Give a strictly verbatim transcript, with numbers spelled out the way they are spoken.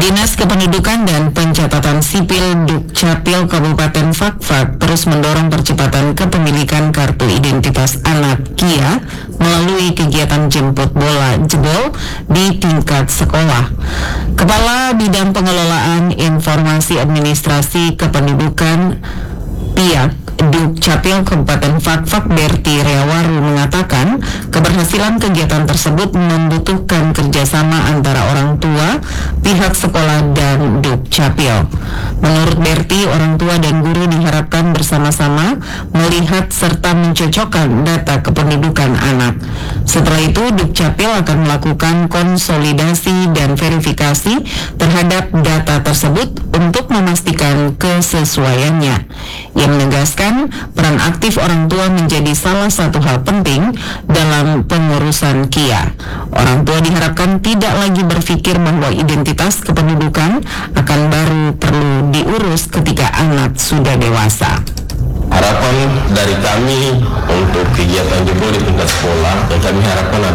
Dinas Kependudukan dan Pencatatan Sipil Dukcapil Kabupaten Fakfak terus mendorong percepatan kepemilikan kartu identitas anak KIA melalui kegiatan jemput bola jebol di tingkat sekolah. Kepala Bidang Pengelolaan Informasi Administrasi Kependudukan P I A K Dukcapil Kabupaten Fakfak Berti Reawaru mengatakan keberhasilan kegiatan tersebut membutuhkan kerjasama antara orang tua, pihak sekolah, dan Dukcapil. Menurut Berti, orang tua dan guru diharapkan bersama-sama melihat serta mencocokkan data kependudukan anak. Setelah itu, Dukcapil akan melakukan konsolidasi dan verifikasi terhadap data tersebut untuk memastikan kesesuaiannya. Ia menegaskan peran aktif orang tua menjadi salah satu hal penting dalam pengurusan KIA. Orang tua diharapkan tidak lagi berpikir bahwa identitas kependudukan akan baru perlu diurus ketika anak sudah dewasa. Harapan dari kami untuk kegiatan jemput di tingkat sekolah, yang kami harapkan